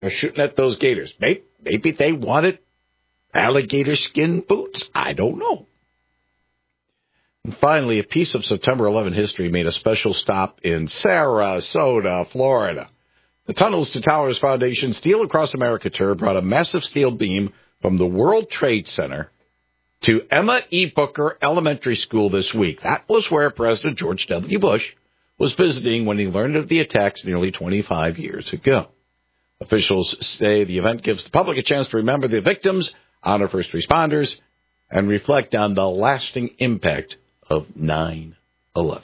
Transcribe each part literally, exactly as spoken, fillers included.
They're shooting at those gators. Maybe, maybe they wanted alligator skin boots. I don't know. And finally, a piece of September eleventh history made a special stop in Sarasota, Florida. The Tunnels to Towers Foundation Steel Across America tour brought a massive steel beam from the World Trade Center to Emma E. Booker Elementary School this week. That was where President George W. Bush was visiting when he learned of the attacks nearly twenty-five years ago. Officials say the event gives the public a chance to remember the victims, honor first responders, and reflect on the lasting impact of nine eleven.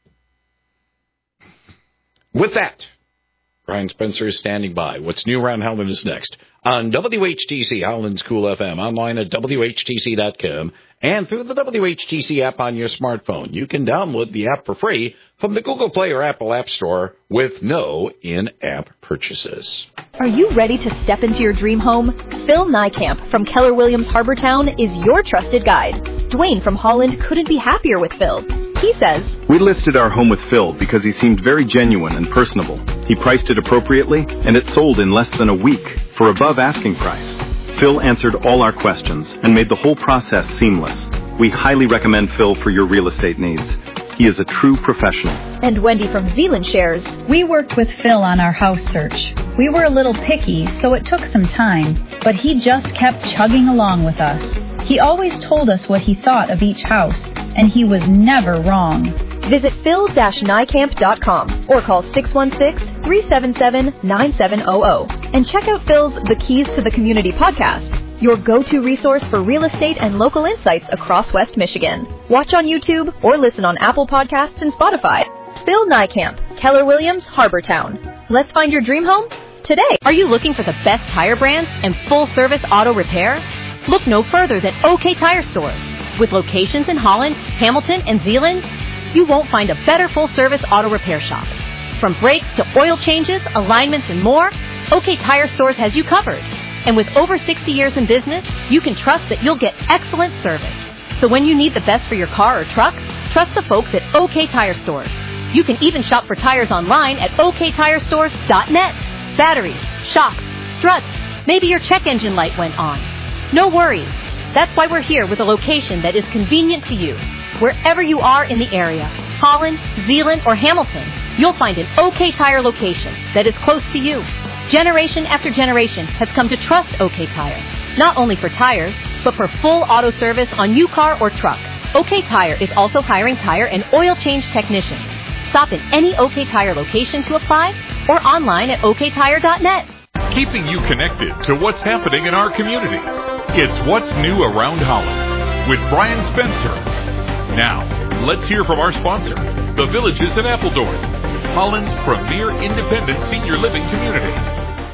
With that, Brian Spencer is standing by. What's new around Howland is next on W H T C, Howland's Cool F M, online at W H T C dot com, and through the W H T C app on your smartphone. You can download the app for free from the Google Play or Apple App Store with no in-app purchases. Are you ready to step into your dream home? Phil Niekamp from Keller Williams Harbortown is your trusted guide. Dwayne from Holland couldn't be happier with Phil. He says, "We listed our home with Phil because he seemed very genuine and personable. He priced it appropriately, and it sold in less than a week for above asking price. Phil answered all our questions and made the whole process seamless. We highly recommend Phil for your real estate needs. He is a true professional." And Wendy from Zeeland shares, "We worked with Phil on our house search. We were a little picky, so it took some time, but he just kept chugging along with us. He always told us what he thought of each house, and he was never wrong." Visit phil dash niekamp dot com or call six one six, three seven seven, nine seven zero zero and check out Phil's The Keys to the Community podcast, your go-to resource for real estate and local insights across West Michigan. Watch on YouTube or listen on Apple Podcasts and Spotify. Phil Niekamp, Keller Williams, Harbortown. Let's find your dream home today. Are you looking for the best tire brands and full-service auto repair? Look no further than OK Tire Stores. With locations in Holland, Hamilton, and Zeeland, you won't find a better full-service auto repair shop. From brakes to oil changes, alignments, and more, OK Tire Stores has you covered. And with over sixty years in business, you can trust that you'll get excellent service. So when you need the best for your car or truck, trust the folks at OK Tire Stores. You can even shop for tires online at O K tire stores dot net. Batteries, shocks, struts, maybe your check engine light went on. No worries. That's why we're here with a location that is convenient to you. Wherever you are in the area, Holland, Zeeland, or Hamilton, you'll find an OK Tire location that is close to you. Generation after generation has come to trust OK Tire, not only for tires, but for full auto service on your car or truck. OK Tire is also hiring tire and oil change technicians. Stop in any OK Tire location to apply or online at O K tire dot net. Keeping you connected to what's happening in our community. It's What's New Around Holland with Brian Spencer. Now, let's hear from our sponsor, The Villages in Appledorn, Holland's premier independent senior living community.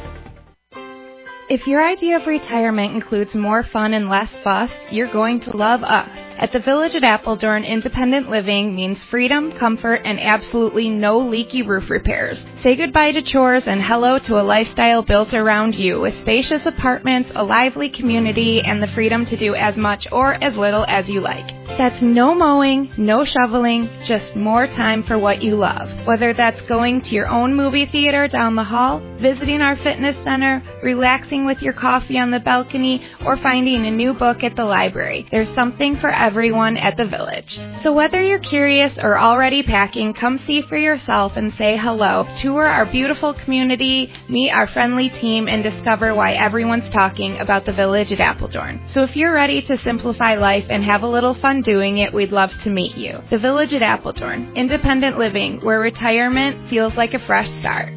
If your idea of retirement includes more fun and less fuss, you're going to love us. At the Village at Appledorn, independent living means freedom, comfort, and absolutely no leaky roof repairs. Say goodbye to chores and hello to a lifestyle built around you with spacious apartments, a lively community, and the freedom to do as much or as little as you like. That's no mowing, no shoveling, just more time for what you love. Whether that's going to your own movie theater down the hall, visiting our fitness center, relaxing with your coffee on the balcony, or finding a new book at the library. There's something for everyone at the Village. So whether you're curious or already packing, come see for yourself and say hello. Tour our beautiful community, meet our friendly team, and discover why everyone's talking about the Village at Appledorn. So if you're ready to simplify life and have a little fun doing it, we'd love to meet you. The Village at Appledorn, independent living, where retirement feels like a fresh start.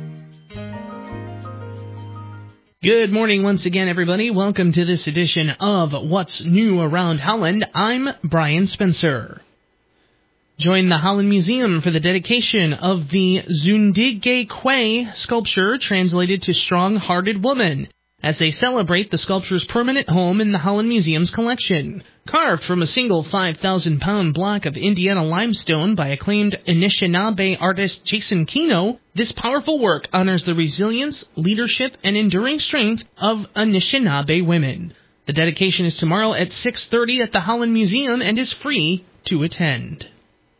Good morning once again, everybody. Welcome to this edition of What's New Around Holland. I'm Brian Spencer. Join the Holland Museum for the dedication of the Zundige Kwe sculpture, translated to Strong-Hearted Woman, as they celebrate the sculpture's permanent home in the Holland Museum's collection. Carved from a single five thousand pound block of Indiana limestone by acclaimed Anishinaabe artist Jason Kino, this powerful work honors the resilience, leadership, and enduring strength of Anishinaabe women. The dedication is tomorrow at six thirty at the Holland Museum and is free to attend.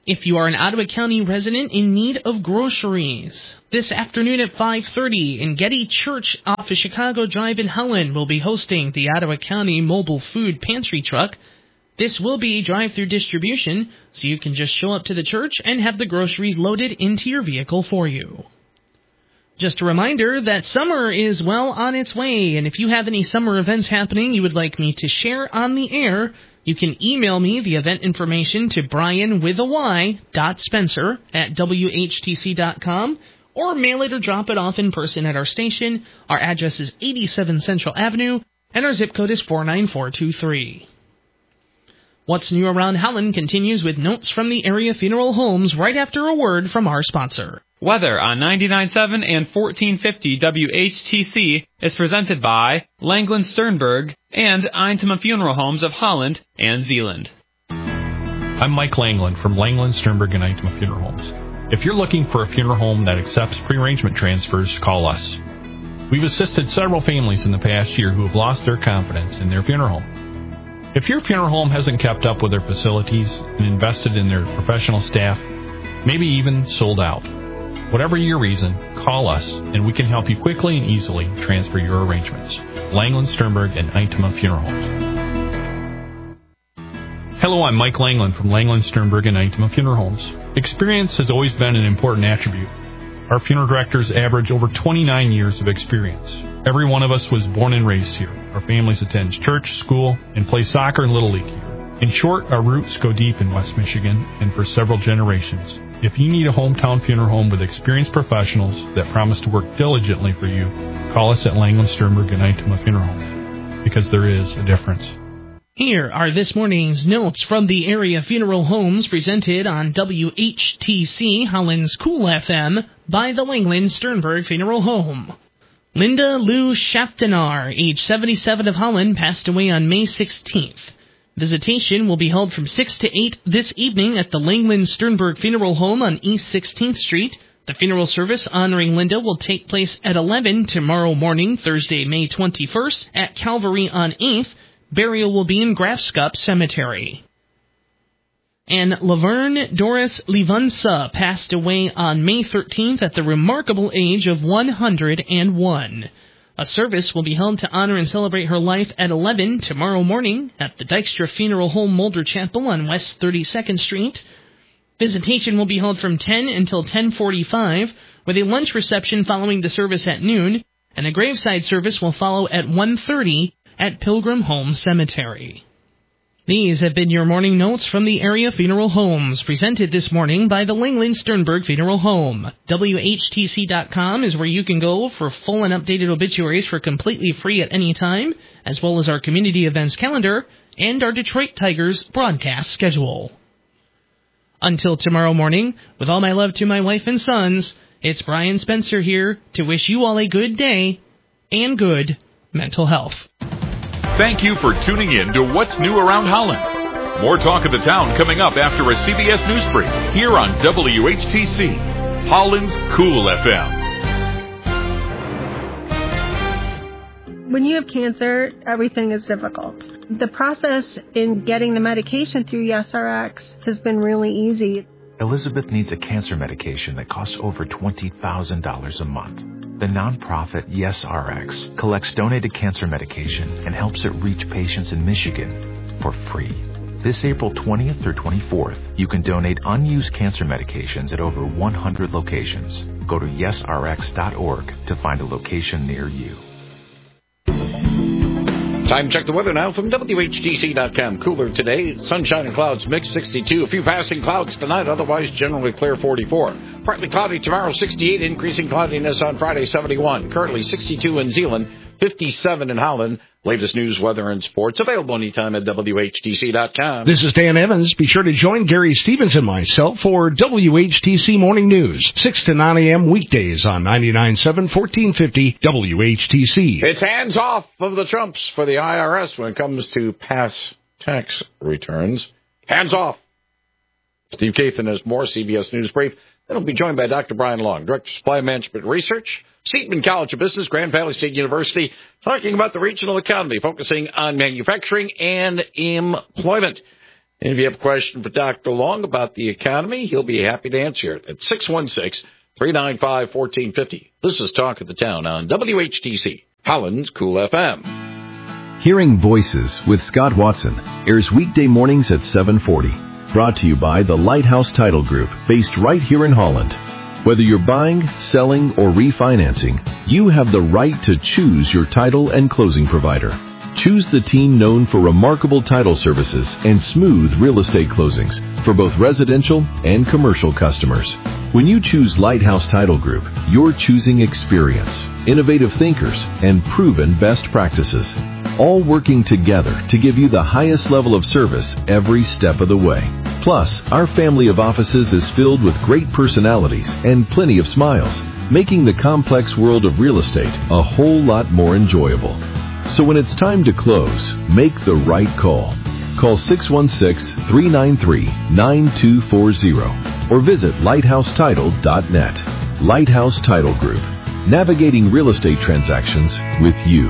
if you are an Ottawa County resident in need of groceries. This afternoon at five thirty in Getty Church off of Chicago Drive in Helen, we'll be hosting the Ottawa County Mobile Food Pantry Truck. This will be drive-through distribution, so you can just show up to the church and have the groceries loaded into your vehicle for you. Just a reminder that summer is well on its way, and if you have any summer events happening you would like me to share on the air, you can email me the event information to Brian with a Y dot Spencer at W H T C dot com, or mail it or drop it off in person at our station. Our address is eighty-seven Central Avenue, and our zip code is four nine four two three. What's New Around Howland continues with notes from the area funeral homes right after a word from our sponsor. Weather on ninety-nine point seven and fourteen fifty W H T C is presented by Langland Sternberg and Eintema Funeral Homes of Holland and Zealand. I'm Mike Langland from Langland Sternberg and Eintema Funeral Homes. If you're looking for a funeral home that accepts pre-arrangement transfers, call us. We've assisted several families in the past year who have lost their confidence in their funeral home. If your funeral home hasn't kept up with their facilities and invested in their professional staff, maybe even sold out, whatever your reason, call us and we can help you quickly and easily transfer your arrangements. Langland Sternberg and Eintema Funeral Homes. Hello, I'm Mike Langland from Langland Sternberg and Eintema Funeral Homes. Experience has always been an important attribute. Our funeral directors average over twenty-nine years of experience. Every one of us was born and raised here. Our families attend church, school, and play soccer and Little League here. In short, our roots go deep in West Michigan and for several generations. If you need a hometown funeral home with experienced professionals that promise to work diligently for you, call us at Langland Sternberg and Eintema Funeral Home, because there is a difference. Here are this morning's notes from the area funeral homes presented on W H T C Holland's Cool F M by the Langland Sternberg Funeral Home. Linda Lou Schaftenar, age seventy-seven, of Holland, passed away on May sixteenth. Visitation will be held from six to eight this evening at the Langland Sternberg Funeral Home on East sixteenth Street. The funeral service honoring Linda will take place at eleven tomorrow morning, Thursday, May twenty-first, at Calvary on eighth. Burial will be in Grafskup Cemetery. And Laverne Doris Livansa passed away on May thirteenth at the remarkable age of one hundred one. A service will be held to honor and celebrate her life at eleven tomorrow morning at the Dykstra Funeral Home Mulder Chapel on West thirty-second Street. Visitation will be held from ten until ten forty-five, with a lunch reception following the service at noon, and a graveside service will follow at one thirty at Pilgrim Home Cemetery. These have been your morning notes from the area funeral homes, presented this morning by the Langland Sternberg Funeral Home. W H T C dot com is where you can go for full and updated obituaries for completely free at any time, as well as our community events calendar and our Detroit Tigers broadcast schedule. Until tomorrow morning, with all my love to my wife and sons, it's Brian Spencer here to wish you all a good day and good mental health. Thank you for tuning in to What's New Around Holland. More talk of the town coming up after a C B S News Brief here on W H T C, Holland's Cool F M. When you have cancer, everything is difficult. The process in getting the medication through Yes R X has been really easy. Elizabeth needs a cancer medication that costs over twenty thousand dollars a month. The nonprofit Yes R X collects donated cancer medication and helps it reach patients in Michigan for free. This April twentieth through twenty-fourth, you can donate unused cancer medications at over one hundred locations. Go to yes r x dot org to find a location near you. Time to check the weather now from W H T C dot com. Cooler today, sunshine and clouds mix sixty-two. A few passing clouds tonight, otherwise generally clear forty-four. Partly cloudy tomorrow, sixty-eight. Increasing cloudiness on Friday, seventy-one. Currently sixty-two in Zeeland, fifty-seven in Howland. Latest news, weather, and sports available anytime at W H T C dot com. This is Dan Evans. Be sure to join Gary Stevens and myself for W H T C Morning News, six to nine a.m. weekdays on ninety-nine point seven, fourteen fifty W H T C. It's hands off of the Trumps for the I R S when it comes to past tax returns. Hands off. Steve Kathan has more C B S News Brief. Then we'll be joined by Doctor Brian Long, Director of Supply Management Research, Seton College of Business, Grand Valley State University, talking about the regional economy, focusing on manufacturing and employment. And if you have a question for Doctor Long about the economy, he'll be happy to answer it at six one six, three nine five, one four five zero. This is Talk of the Town on W H T C, Holland's Cool F M. Hearing Voices with Scott Watson airs weekday mornings at seven forty. Brought to you by the Lighthouse Title Group, based right here in Holland. Whether you're buying, selling, or refinancing, you have the right to choose your title and closing provider. Choose the team known for remarkable title services and smooth real estate closings for both residential and commercial customers. When you choose Lighthouse Title Group, you're choosing experience, innovative thinkers, and proven best practices, all working together to give you the highest level of service every step of the way. Plus, our family of offices is filled with great personalities and plenty of smiles, making the complex world of real estate a whole lot more enjoyable. So when it's time to close, make the right call. Call six one six, three nine three, nine two four zero or visit lighthouse title dot net. Lighthouse Title Group, navigating real estate transactions with you.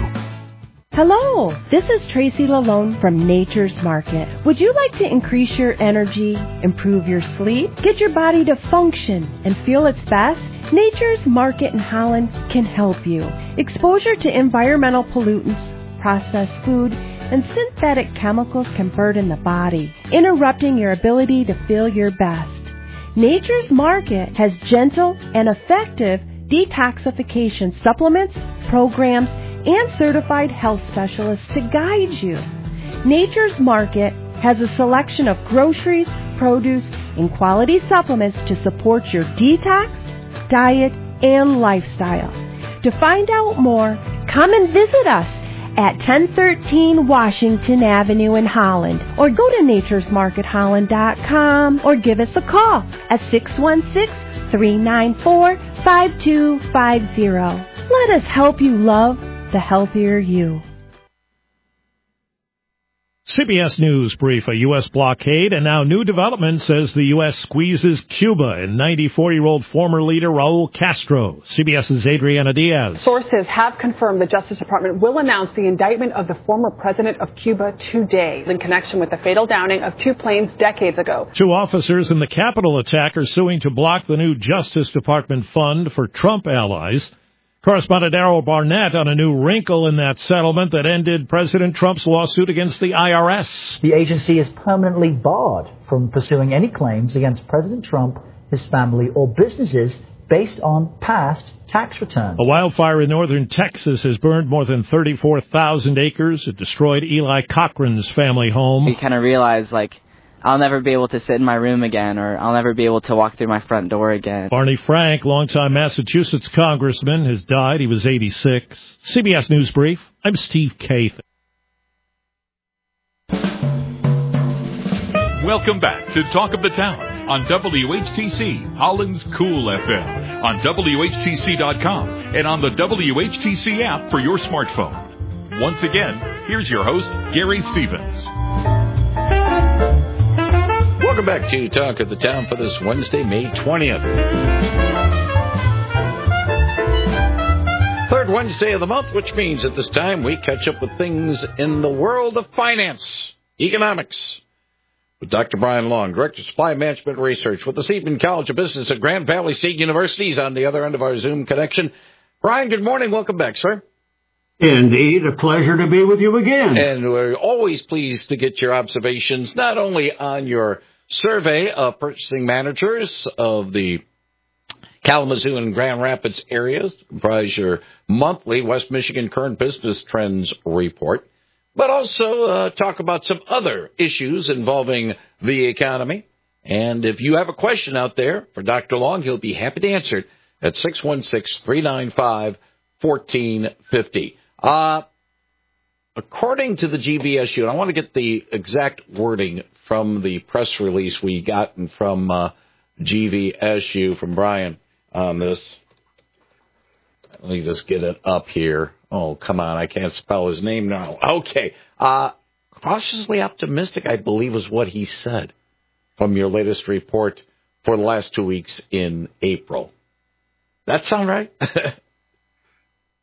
Hello, this is Tracy Lalone from Nature's Market. Would you like to increase your energy, improve your sleep, get your body to function and feel its best? Nature's Market in Holland can help you. Exposure to environmental pollutants, processed food, and synthetic chemicals can burden the body, interrupting your ability to feel your best. Nature's Market has gentle and effective detoxification supplements, programs, and certified health specialists to guide you. Nature's Market has a selection of groceries, produce, and quality supplements to support your detox, diet, and lifestyle. To find out more, come and visit us at ten thirteen Washington Avenue in Holland, or go to natures market holland dot com, or give us a call at six one six, three nine four, five two five zero. Let us help you love the healthier you. C B S News brief, a U S blockade, and now new development says the U S squeezes Cuba and ninety-four-year-old former leader Raul Castro. CBS's Adriana Diaz. Sources have confirmed the Justice Department will announce the indictment of the former president of Cuba today in connection with the fatal downing of two planes decades ago. Two officers in the Capitol attack are suing to block the new Justice Department fund for Trump allies. Correspondent Errol Barnett on a new wrinkle in that settlement that ended President Trump's lawsuit against the I R S. The agency is permanently barred from pursuing any claims against President Trump, his family, or businesses based on past tax returns. A wildfire in northern Texas has burned more than thirty-four thousand acres. It destroyed Eli Cochran's family home. We kind of realized, like, I'll never be able to sit in my room again, or I'll never be able to walk through my front door again. Barney Frank, longtime Massachusetts congressman, has died. He was eighty-six. C B S News Brief, I'm Steve Kaith. Welcome back to Talk of the Town on W H T C, Holland's Cool F M, on W H T C dot com, and on the W H T C app for your smartphone. Once again, here's your host, Gary Stevens. Welcome back to Talk of the Town for this Wednesday, May twentieth. Third Wednesday of the month, which means at this time we catch up with things in the world of finance, economics, with Doctor Brian Long, Director of Supply Management Research with the Seidman College of Business at Grand Valley State University. He's on the other end of our Zoom connection. Brian, good morning. Welcome back, sir. Indeed, a pleasure to be with you again. And we're always pleased to get your observations, not only on your survey of purchasing managers of the Kalamazoo and Grand Rapids areas, comprise your monthly West Michigan Current Business Trends report, but also uh, talk about some other issues involving the economy. And if you have a question out there for Doctor Long, he'll be happy to answer it at six one six, three nine five, one four five zero. Uh, according to the G V S U, and I want to get the exact wording from the press release we gotten from uh, G V S U, from Brian on this. Let me just get it up here. Oh, come on, I can't spell his name now. Okay. Uh, cautiously optimistic, I believe, is what he said from your latest report for the last two weeks in April. That sound right?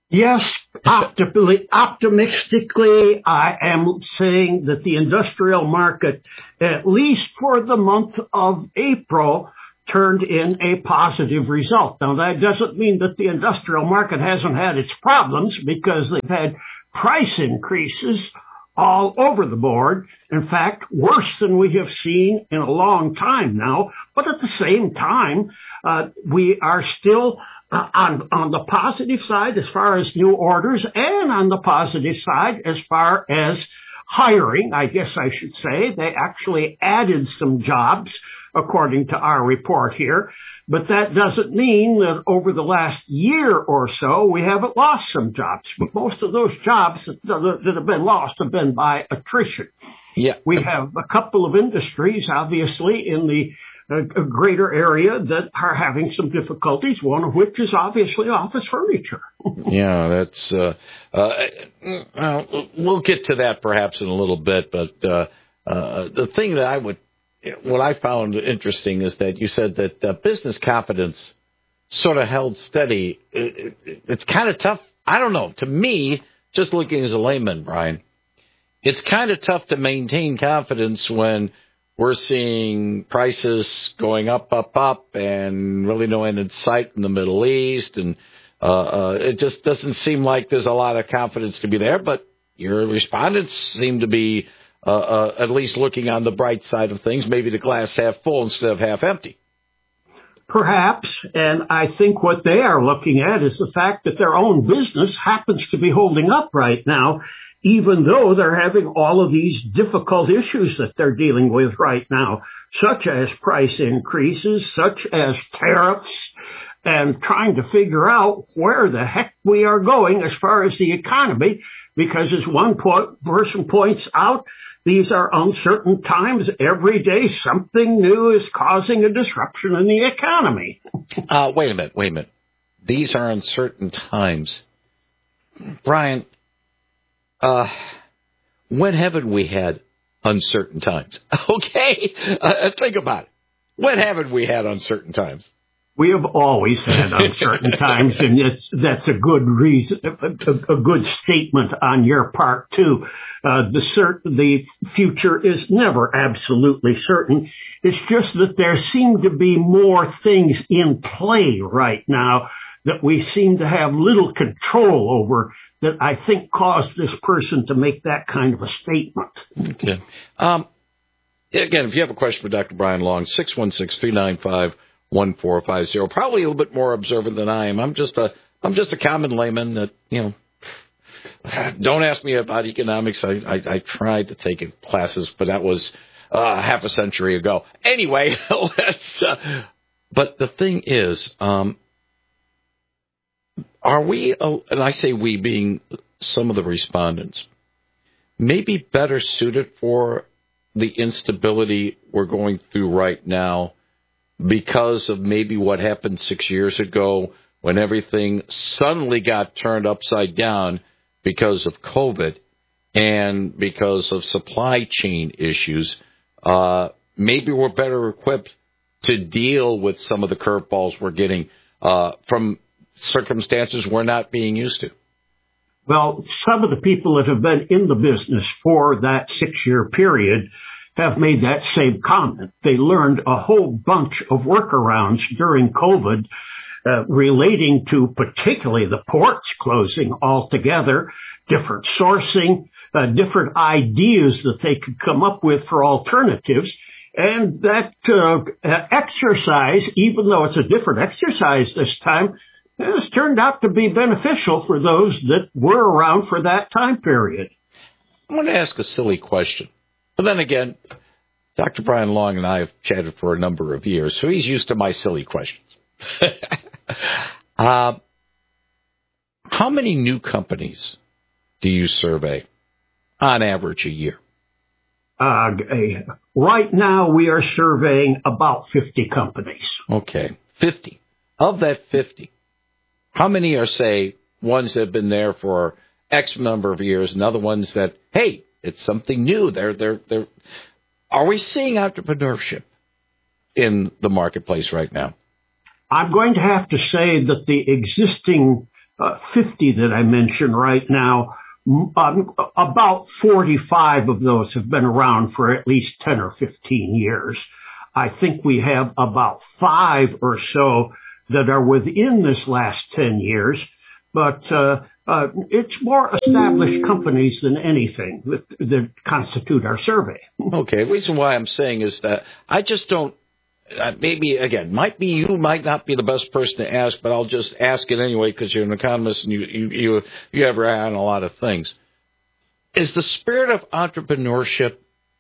Yes, opti- optimistically, I am saying that the industrial market, at least for the month of April, turned in a positive result. Now, that doesn't mean that the industrial market hasn't had its problems, because they've had price increases all over the board. In fact, worse than we have seen in a long time now. But at the same time, uh, we are still uh, on, on the positive side as far as new orders, and on the positive side as far as hiring, I guess I should say. They actually added some jobs, according to our report here. But that doesn't mean that over the last year or so, we haven't lost some jobs. But most of those jobs that, that have been lost have been by attrition. Yeah. We have a couple of industries, obviously, in the uh, greater area that are having some difficulties, one of which is obviously office furniture. Yeah, that's, uh, uh, well, we'll get to that perhaps in a little bit, but, uh, uh, the thing that I would, what I found interesting is that you said that uh, business confidence sort of held steady. It, it, it's kind of tough. I don't know. To me, just looking as a layman, Brian, it's kind of tough to maintain confidence when we're seeing prices going up, up, up, and really no end in sight in the Middle East. And uh, uh, it just doesn't seem like there's a lot of confidence to be there. But your respondents seem to be uh, uh, at least looking on the bright side of things, maybe the glass half full instead of half empty. Perhaps, and I think what they are looking at is the fact that their own business happens to be holding up right now, even though they're having all of these difficult issues that they're dealing with right now, such as price increases, such as tariffs, and trying to figure out where the heck we are going as far as the economy, because as one po- person points out, these are uncertain times. Every day something new is causing a disruption in the economy. uh, wait a minute, wait a minute. These are uncertain times. Brian, uh, when haven't we had uncertain times? Okay, uh, think about it. When haven't we had uncertain times? We have always had uncertain times, and it's, that's a good reason, a, a good statement on your part, too. Uh, the cert, the future is never absolutely certain. It's just that there seem to be more things in play right now that we seem to have little control over, that I think caused this person to make that kind of a statement. Okay. Um, again, if you have a question for Doctor Brian Long, six one six, three nine five, one four five zero. Probably a little bit more observant than I am. I'm just a I'm just a common layman that, you know, don't ask me about economics. I, I, I tried to take it classes, but that was uh, half a century ago. Anyway, let's. Uh, but the thing is, um, are we? Uh, and I say we, being some of the respondents, maybe better suited for the instability we're going through right now, because of maybe what happened six years ago when everything suddenly got turned upside down because of COVID and because of supply chain issues. Uh, maybe we're better equipped to deal with some of the curveballs we're getting uh, from circumstances we're not being used to. Well, some of the people that have been in the business for that six-year period have made that same comment. They learned a whole bunch of workarounds during COVID uh, relating to particularly the ports closing altogether, different sourcing, uh, different ideas that they could come up with for alternatives. And that uh, exercise, even though it's a different exercise this time, has turned out to be beneficial for those that were around for that time period. I'm going to ask a silly question. But then again, Doctor Brian Long and I have chatted for a number of years, so he's used to my silly questions. uh, how many new companies do you survey on average a year? Uh, right now, we are surveying about fifty companies. Okay, fifty. Of that fifty, how many are, say, ones that have been there for X number of years, and other ones that, hey, it's something new. They're, they're, they're. Are we seeing entrepreneurship in the marketplace right now? I'm going to have to say that the existing uh, fifty that I mentioned right now, um, about forty-five of those have been around for at least ten or fifteen years. I think we have about five or so that are within this last ten years, but uh, uh, it's more established companies than anything that, that constitute our survey. Okay, the reason why I'm saying is that I just don't, uh, maybe, again, might be you might not be the best person to ask, but I'll just ask it anyway because you're an economist and you, you, you, you have your eye on a lot of things. Is the spirit of entrepreneurship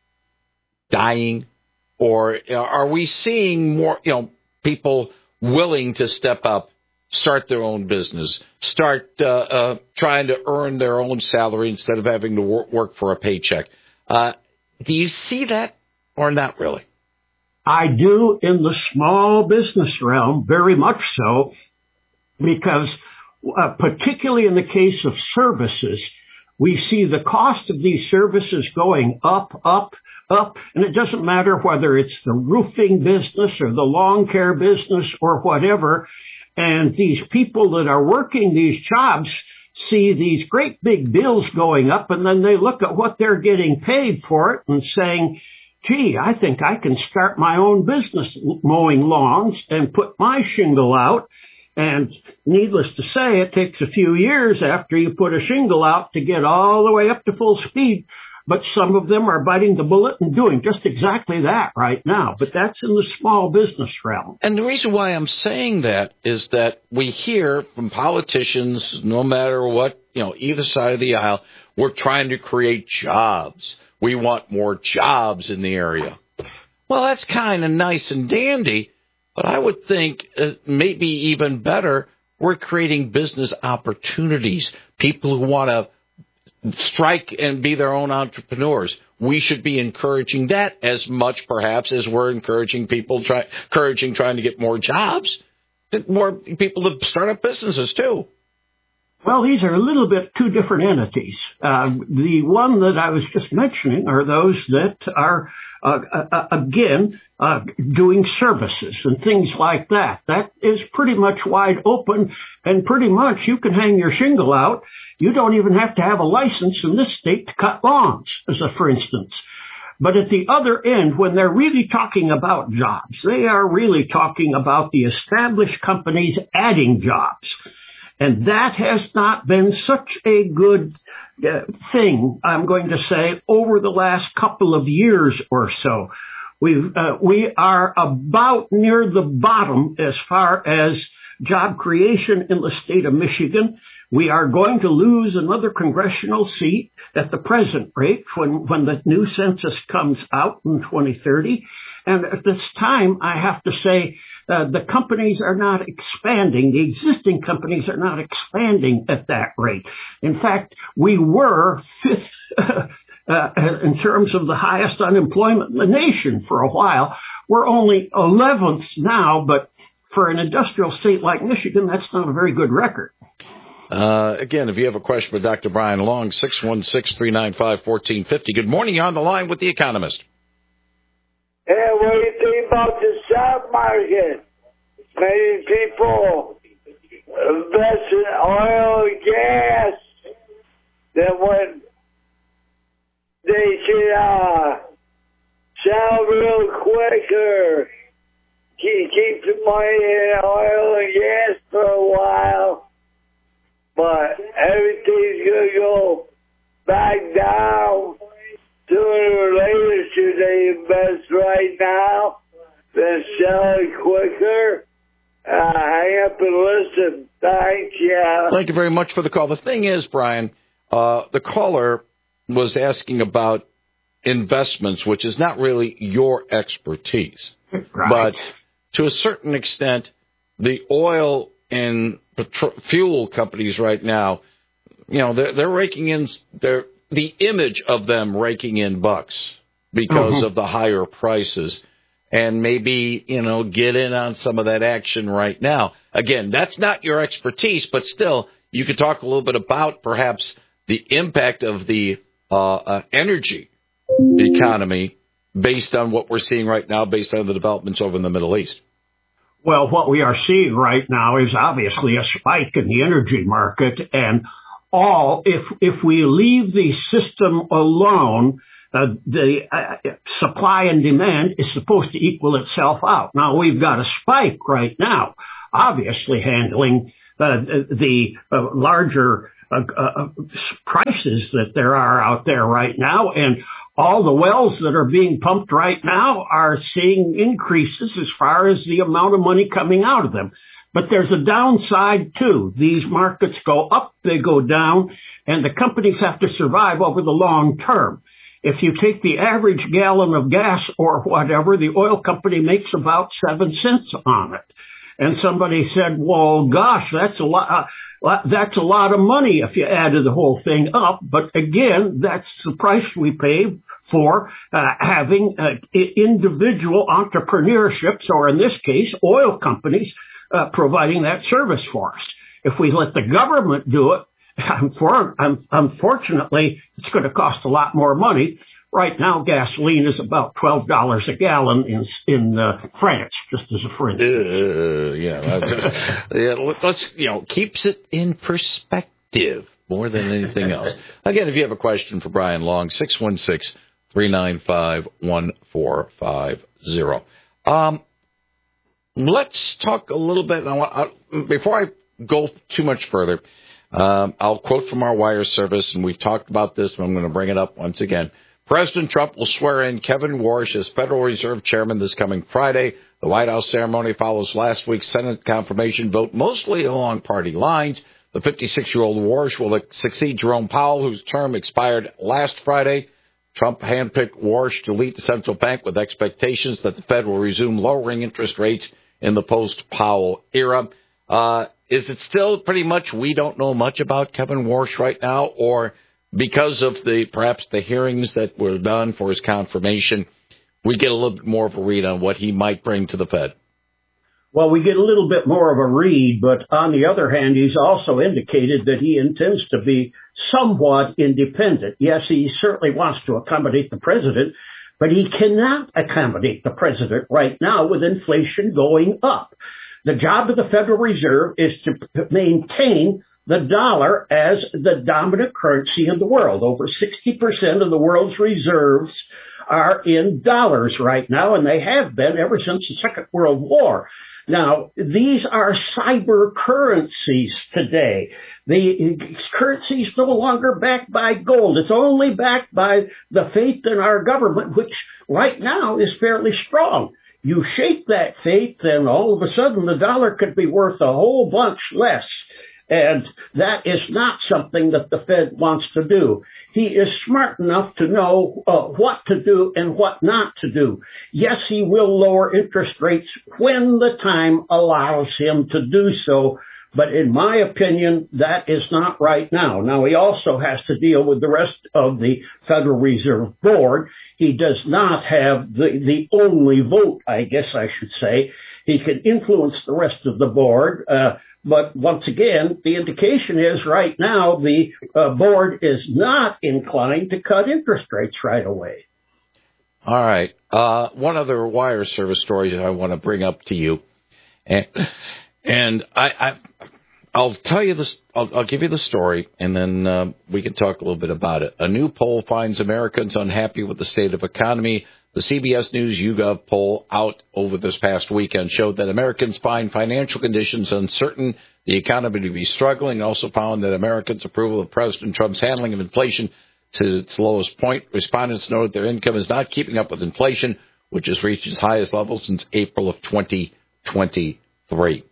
dying, or are we seeing more, you know, people willing to step up, start their own business, start uh, uh, trying to earn their own salary instead of having to work, work for a paycheck? Uh, do you see that or not really? I do in the small business realm, very much so, because uh, particularly in the case of services, we see the cost of these services going up, up, up, and it doesn't matter whether it's the roofing business or the lawn care business or whatever. And these people that are working these jobs see these great big bills going up, and then they look at what they're getting paid for it and saying, gee, I think I can start my own business mowing lawns and put my shingle out. And needless to say, it takes a few years after you put a shingle out to get all the way up to full speed. But some of them are biting the bullet and doing just exactly that right now. But that's in the small business realm. And the reason why I'm saying that is that we hear from politicians, no matter what, you know, either side of the aisle, we're trying to create jobs. We want more jobs in the area. Well, that's kind of nice and dandy, but I would think uh, maybe even better, we're creating business opportunities. People who want to strike and be their own entrepreneurs. We should be encouraging that as much, perhaps, as we're encouraging people, try, encouraging trying to get more jobs, more people to start up businesses, too. Well, these are a little bit two different entities. Uh, the one that I was just mentioning are those that are, uh, uh, again, uh, doing services and things like that. That is pretty much wide open, and pretty much you can hang your shingle out. You don't even have to have a license in this state to cut lawns, as a for instance. But at the other end, when they're really talking about jobs, they are really talking about the established companies adding jobs. And that has not been such a good uh, thing, I'm going to say, over the last couple of years or so. We've, uh, we are about near the bottom as far as job creation in the state of Michigan. We are going to lose another congressional seat at the present rate when, when the new census comes out in twenty thirty. And at this time, I have to say, uh, the companies are not expanding. The existing companies are not expanding at that rate. In fact, we were fifth uh, uh, in terms of the highest unemployment in the nation for a while. We're only eleventh now, but for an industrial state like Michigan, that's not a very good record. Uh, again, if you have a question for Doctor Brian Long, six one six, three nine five, one four five zero. Good morning. You're on the line with The Economist. Hey, what do you think about the stock market? Many people invest in oil and gas. Then when they can uh, sell real quicker, keep, keep the money in oil and gas for a while, but everything's going to go back down. Sooner or later, should they invest right now, then sell it quicker? Uh, hang up and listen. Thank you. Thank you very much for the call. The thing is, Brian, uh, the caller was asking about investments, which is not really your expertise. Right. But to a certain extent, the oil and petro- fuel companies right now, you know, they're, they're raking in their the image of them raking in bucks because mm-hmm. of the higher prices, and maybe, you know, get in on some of that action right now. Again, that's not your expertise, but still, you could talk a little bit about perhaps the impact of the uh, uh, energy economy based on what we're seeing right now, based on the developments over in the Middle East. Well, what we are seeing right now is obviously a spike in the energy market, and all, if if we leave the system alone, uh, the uh, supply and demand is supposed to equal itself out. Now, we've got a spike right now, obviously handling uh, the uh, larger uh, uh, prices that there are out there right now, and all the wells that are being pumped right now are seeing increases as far as the amount of money coming out of them. But there's a downside, too. These markets go up, they go down, and the companies have to survive over the long term. If you take the average gallon of gas or whatever, the oil company makes about seven cents on it. And somebody said, well, gosh, that's a lot. Uh, that's a lot of money if you added the whole thing up. But again, that's the price we pay for uh, having uh, individual entrepreneurships, or in this case, oil companies uh, providing that service for us. If we let the government do it, unfortunately, it's going to cost a lot more money. Right now, gasoline is about twelve dollars a gallon in in uh, France, just as a for instance. Uh, yeah, yeah, let's you know keeps it in perspective more than anything else. Again, if you have a question for Brian Long, six one six, three nine five, one four five zero. Um, let's talk a little bit. I want, I, before I go too much further, um, I'll quote from our wire service, and we've talked about this, but I'm going to bring it up once again. President Trump will swear in Kevin Warsh as Federal Reserve Chairman this coming Friday. The White House ceremony follows last week's Senate confirmation vote, mostly along party lines. The fifty-six-year-old Warsh will succeed Jerome Powell, whose term expired last Friday. Trump handpicked Warsh to lead the central bank with expectations that the Fed will resume lowering interest rates in the post-Powell era. Uh, is it still pretty much we don't know much about Kevin Warsh right now, or because of the perhaps the hearings that were done for his confirmation, we get a little bit more of a read on what he might bring to the Fed? Well, we get a little bit more of a read, but on the other hand, he's also indicated that he intends to be somewhat independent. Yes, he certainly wants to accommodate the president, but he cannot accommodate the president right now with inflation going up. The job of the Federal Reserve is to maintain the dollar as the dominant currency in the world. Over sixty percent of the world's reserves are in dollars right now, and they have been ever since the Second World War. Now, these are cyber currencies today. The currency is no longer backed by gold. It's only backed by the faith in our government, which right now is fairly strong. You shake that faith, and all of a sudden the dollar could be worth a whole bunch less. And that is not something that the Fed wants to do. He is smart enough to know uh, what to do and what not to do. Yes, he will lower interest rates when the time allows him to do so. But in my opinion, that is not right now. Now, he also has to deal with the rest of the Federal Reserve Board. He does not have the, the only vote, I guess I should say. He can influence the rest of the board. Uh, But once again, the indication is right now the uh, board is not inclined to cut interest rates right away. All right. Uh, one other wire service story that I want to bring up to you. And, and I, I, I'll tell you this, I'll, I'll give you the story, and then uh, we can talk a little bit about it. A new poll finds Americans unhappy with the state of economy. The C B S News YouGov poll out over this past weekend showed that Americans find financial conditions uncertain, the economy to be struggling, and also found that Americans' approval of President Trump's handling of inflation to its lowest point. Respondents noted their income is not keeping up with inflation, which has reached its highest level since April of twenty twenty-three.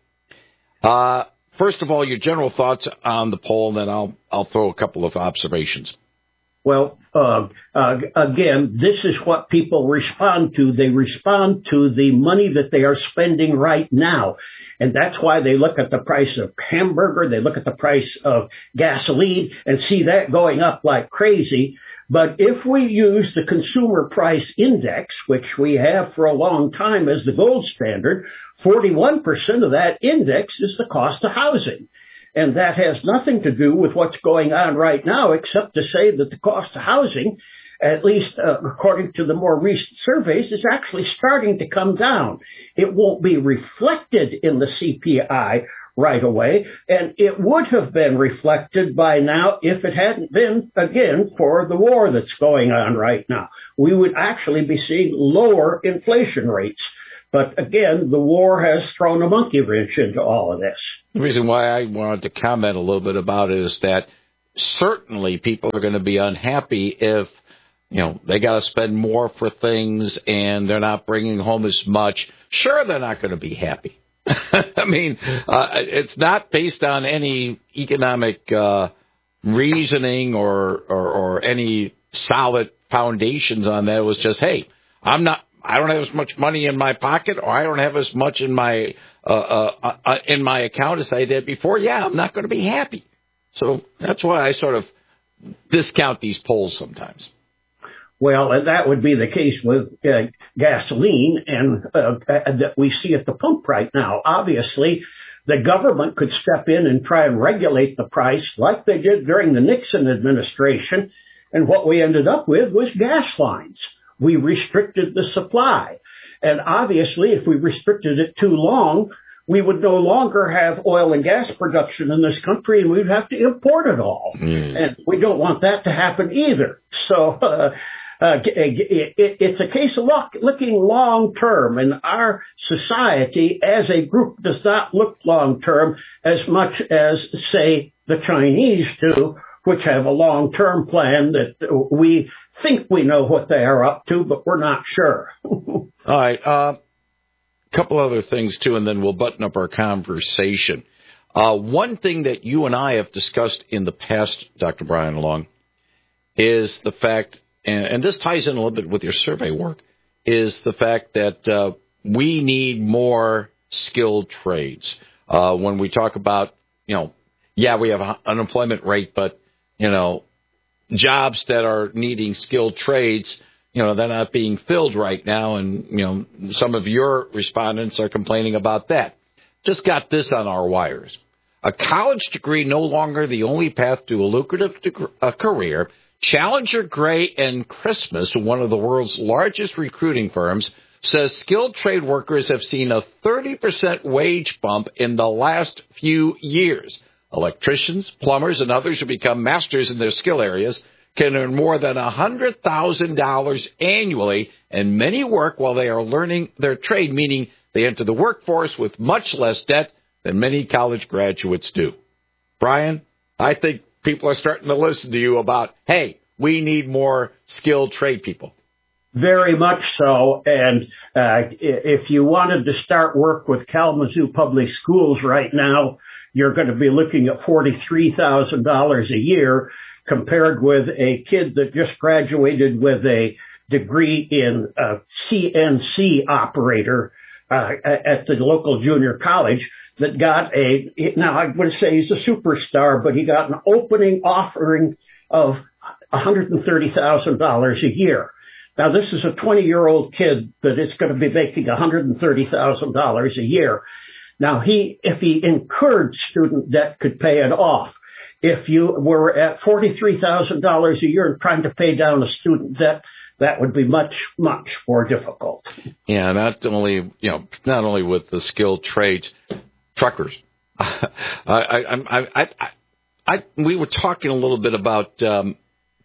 Uh, first of all, your general thoughts on the poll, and then I'll, I'll throw a couple of observations. Well, uh, uh, again, this is what people respond to. They respond to the money that they are spending right now. And that's why they look at the price of hamburger, they look at the price of gasoline and see that going up like crazy. But if we use the consumer price index, which we have for a long time as the gold standard, forty-one percent of that index is the cost of housing. And that has nothing to do with what's going on right now, except to say that the cost of housing at least uh, according to the more recent surveys, is actually starting to come down. It won't be reflected in the C P I right away, and it would have been reflected by now if it hadn't been, again, for the war that's going on right now. We would actually be seeing lower inflation rates. But again, the war has thrown a monkey wrench into all of this. The reason why I wanted to comment a little bit about it is that certainly people are going to be unhappy if, you know, they got to spend more for things and they're not bringing home as much. Sure, they're not going to be happy. I mean, uh, it's not based on any economic uh, reasoning or, or or any solid foundations on that. It was just, hey, I'm not. I don't have as much money in my pocket, or I don't have as much in my uh, uh, uh, in my account as I did before. Yeah, I'm not going to be happy. So that's why I sort of discount these polls sometimes. Well, and that would be the case with uh, gasoline and uh, that we see at the pump right now. Obviously, the government could step in and try and regulate the price like they did during the Nixon administration. And what we ended up with was gas lines. We restricted the supply. And obviously, if we restricted it too long, we would no longer have oil and gas production in this country, and we'd have to import it all. Mm. And we don't want that to happen either. So uh, uh, it, it, it's a case of look, looking long-term, and our society as a group does not look long-term as much as, say, the Chinese do, which have a long-term plan that we think we know what they are up to, but we're not sure. All right. A uh, couple other things, too, and then we'll button up our conversation. Uh, one thing that you and I have discussed in the past, Doctor Brian Long, is the fact, and, and this ties in a little bit with your survey work, is the fact that uh, we need more skilled trades. Uh, when we talk about, you know, yeah, we have an unemployment rate, but you know, jobs that are needing skilled trades, you know, they're not being filled right now. And, you know, some of your respondents are complaining about that. Just got this on our wires. A college degree no longer the only path to a lucrative deg- a career. Challenger Gray and Christmas, one of the world's largest recruiting firms, says skilled trade workers have seen a thirty percent wage bump in the last few years. Electricians, plumbers, and others who become masters in their skill areas can earn more than one hundred thousand dollars annually, and many work while they are learning their trade, meaning they enter the workforce with much less debt than many college graduates do. Brian, I think people are starting to listen to you about, hey, we need more skilled trade people. Very much so, and uh, if you wanted to start work with Kalamazoo Public Schools right now, you're going to be looking at forty-three thousand dollars a year compared with a kid that just graduated with a degree in uh, C N C operator uh, at the local junior college that got a, now I would say he's a superstar, but he got an opening offering of one hundred thirty thousand dollars a year. Now, this is a twenty-year-old kid that is going to be making one hundred thirty thousand dollars a year. Now, he, if he incurred student debt, could pay it off. If you were at forty-three thousand dollars a year and trying to pay down a student debt, that would be much, much more difficult. Yeah, not only, you know, not only with the skilled trades, truckers. I, I, I, I, I, I, we were talking a little bit about, um,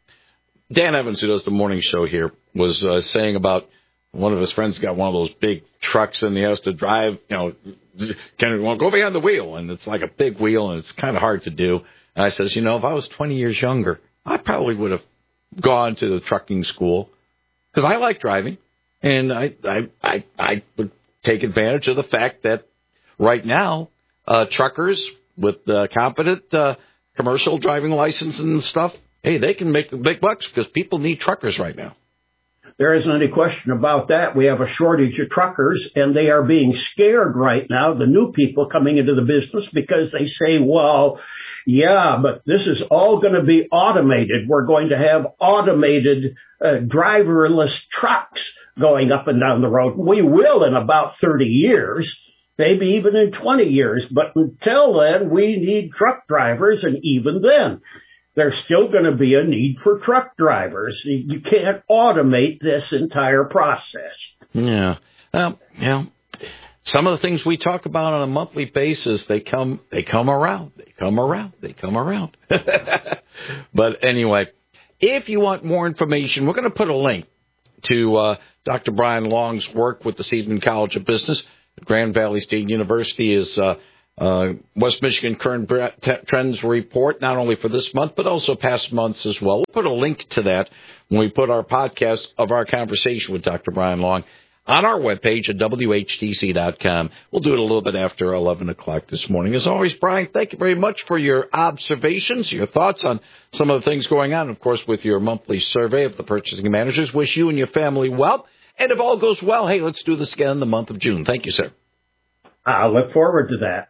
Dan Evans, who does the morning show here, was uh, saying about one of his friends got one of those big trucks and he has to drive, you know, kind of go behind the wheel, and it's like a big wheel and it's kind of hard to do. And I says, you know, if I was twenty years younger, I probably would have gone to the trucking school because I like driving, and I, I, I, I would take advantage of the fact that right now, uh, truckers with uh, competent uh, commercial driving license and stuff, hey, they can make big bucks because people need truckers right now. There isn't any question about that. We have a shortage of truckers, and they are being scared right now, the new people coming into the business, because they say, well, yeah, but this is all going to be automated. We're going to have automated uh, driverless trucks going up and down the road. We will in about thirty years, maybe even in twenty years. But until then, we need truck drivers, and even then, there's still going to be a need for truck drivers. You can't automate this entire process. Yeah. Um, you know, some of the things we talk about on a monthly basis, they come, they come around, they come around, they come around. But anyway, if you want more information, we're going to put a link to uh, Doctor Brian Long's work with the Seidman College of Business. Grand Valley State University is uh, uh, West Michigan Current Trends Report, not only for this month, but also past months as well. We'll put a link to that when we put our podcast of our conversation with Doctor Brian Long on our webpage at W H T C dot com. We'll do it a little bit after eleven o'clock this morning. As always, Brian, thank you very much for your observations, your thoughts on some of the things going on, of course, with your monthly survey of the purchasing managers. Wish you and your family well. And if all goes well, hey, let's do this again in the month of June. Thank you, sir. I look forward to that.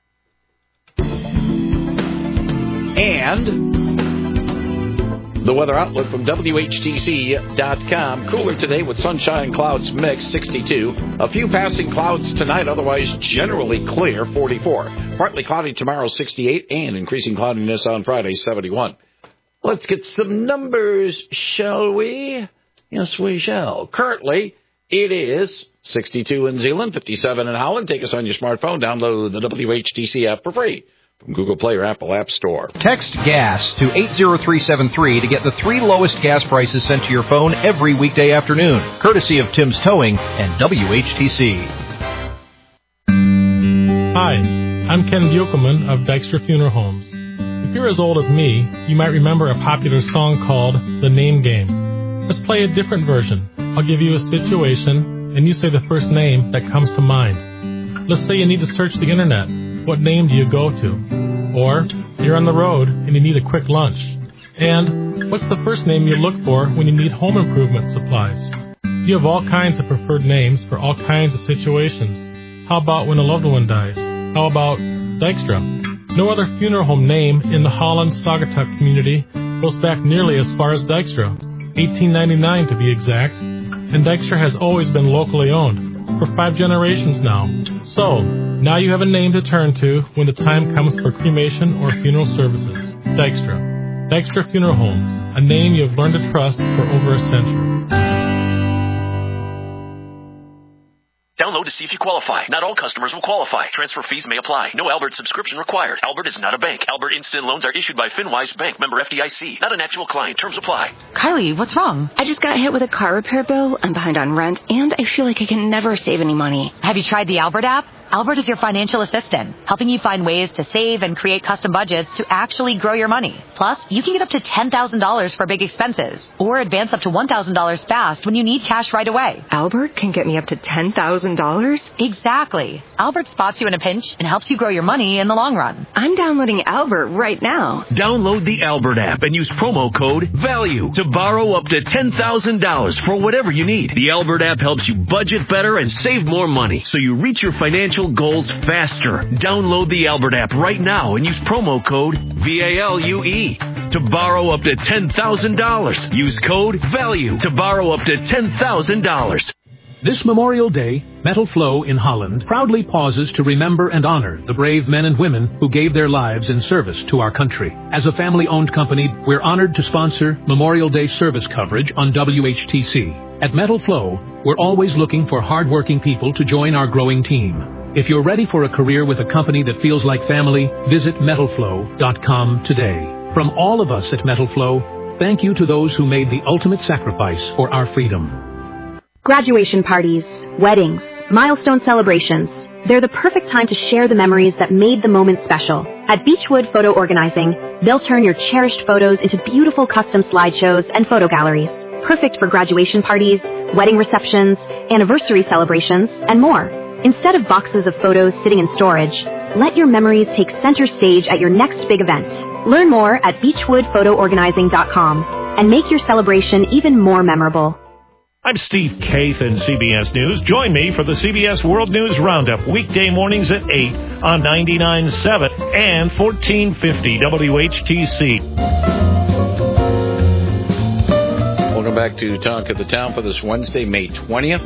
And the weather outlook from W H T C dot com. Cooler today with sunshine and clouds mixed, sixty-two. A few passing clouds tonight, otherwise generally clear, forty-four. Partly cloudy tomorrow, sixty-eight. And increasing cloudiness on Friday, seventy-one. Let's get some numbers, shall we? Yes, we shall. Currently, it is sixty-two in Zeeland, fifty-seven in Holland. Take us on your smartphone. Download the W H T C app for free from Google Play or Apple App Store. Text GAS to eight zero three seven three to get the three lowest gas prices sent to your phone every weekday afternoon, courtesy of Tim's Towing and W H T C. Hi, I'm Ken Buchelman of Dykstra Funeral Homes. If you're as old as me, you might remember a popular song called The Name Game. Let's play a different version. I'll give you a situation, and you say the first name that comes to mind. Let's say you need to search the internet. What name do you go to? Or you're on the road and you need a quick lunch. And what's the first name you look for when you need home improvement supplies? You have all kinds of preferred names for all kinds of situations. How about when a loved one dies? How about Dykstra? No other funeral home name in the Holland-Saugatuck community goes back nearly as far as Dykstra, eighteen ninety-nine to be exact. And Dykstra has always been locally owned for five generations now. So, now you have a name to turn to when the time comes for cremation or funeral services. Dykstra. Dykstra Funeral Homes, a name you have learned to trust for over a century. Download to see if you qualify. Not all customers will qualify. Transfer fees may apply. No Albert subscription required. Albert is not a bank. Albert Instant Loans are issued by FinWise Bank, member F D I C. Not an actual client. Terms apply. Kylie, what's wrong? I just got hit with a car repair bill. I'm behind on rent, and I feel like I can never save any money. Have you tried the Albert app? Albert is your financial assistant, helping you find ways to save and create custom budgets to actually grow your money. Plus, you can get up to ten thousand dollars for big expenses, or advance up to one thousand dollars fast when you need cash right away. Albert can get me up to ten thousand dollars? Exactly. Albert spots you in a pinch and helps you grow your money in the long run. I'm downloading Albert right now. Download the Albert app and use promo code VALUE to borrow up to ten thousand dollars for whatever you need. The Albert app helps you budget better and save more money, so you reach your financial goals faster. Download the Albert app right now and use promo code V A L U E to borrow up to ten thousand dollars. Use code VALUE to borrow up to ten thousand dollars. This Memorial Day, Metal Flow in Holland proudly pauses to remember and honor the brave men and women who gave their lives in service to our country. As a family-owned company, we're honored to sponsor Memorial Day service coverage on W H T C. At Metal Flow, we're always looking for hardworking people to join our growing team. If you're ready for a career with a company that feels like family, visit metal flow dot com today. From all of us at Metal Flow, thank you to those who made the ultimate sacrifice for our freedom. Graduation parties, weddings, milestone celebrations. They're the perfect time to share the memories that made the moment special. At Beechwood Photo Organizing, they'll turn your cherished photos into beautiful custom slideshows and photo galleries. Perfect for graduation parties, wedding receptions, anniversary celebrations, and more. Instead of boxes of photos sitting in storage, let your memories take center stage at your next big event. Learn more at beechwood photo organizing dot com and make your celebration even more memorable. I'm Steve Kaith in C B S News. Join me for the C B S World News Roundup, weekday mornings at eight on ninety-nine point seven and fourteen fifty W H T C. Welcome back to Talk of the Town for this Wednesday, May twentieth.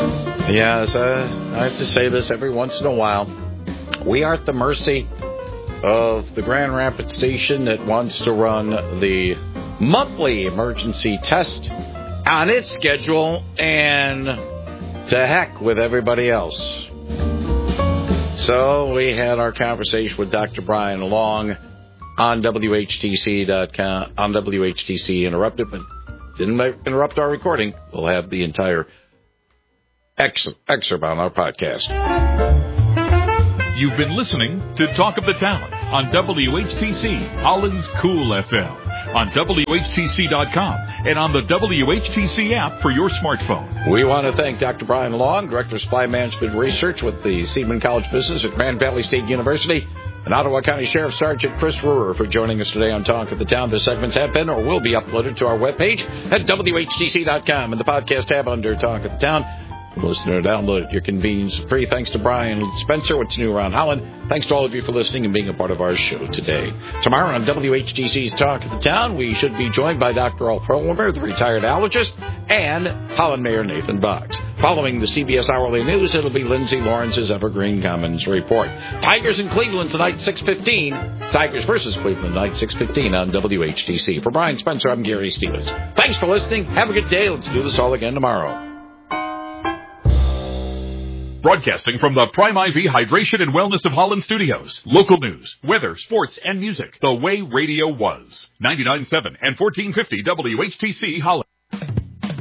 Yes, uh, I have to say this every once in a while. We are at the mercy of the Grand Rapids station that wants to run the monthly emergency test on its schedule, and to heck with everybody else. So we had our conversation with Doctor Brian Long on W H T C dot com, on W H T C Interrupted, but didn't interrupt our recording. We'll have the entire ex- excerpt on our podcast. You've been listening to Talk of the Town on W H T C, Holland's Cool F M, on W H T C dot com, and on the W H T C app for your smartphone. We want to thank Doctor Brian Long, Director of Supply Management Research with the Seaman College Business at Grand Valley State University, and Ottawa County Sheriff Sergeant Chris Ruhr for joining us today on Talk of the Town. The segments have been or will be uploaded to our webpage at W H T C dot com in the podcast tab under Talk of the Town. Listen or download at your convenience free. Thanks to Brian Spencer, What's New Around Holland. Thanks to all of you for listening and being a part of our show today. Tomorrow on W H T C's Talk of the Town, we should be joined by Doctor Al Perlmutter, the retired allergist, and Holland Mayor Nathan Boggs. Following the C B S Hourly News, it'll be Lindsay Lawrence's Evergreen Commons Report. Tigers in Cleveland tonight, six fifteen. Tigers versus Cleveland tonight, six fifteen on W H T C. For Brian Spencer, I'm Gary Stevens. Thanks for listening. Have a good day. Let's do this all again tomorrow. Broadcasting from the Prime I V Hydration and Wellness of Holland Studios. Local news, weather, sports, and music. The way radio was. ninety-nine point seven and fourteen fifty W H T C Holland.